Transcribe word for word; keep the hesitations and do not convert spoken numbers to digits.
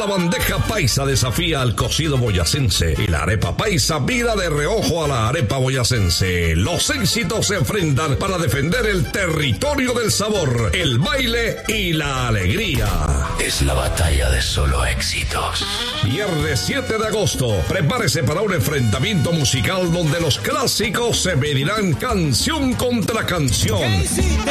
la bandeja paisa desafía al cocido boyacense y la arepa paisa vira de reojo a la arepa boyacense. Los éxitos se enfrentan para defender el territorio del sabor, el baile y la alegría. Es la batalla de solo éxitos. Viernes siete de agosto, prepárese para un enfrentamiento musical donde los clásicos se medirán canción contra canción.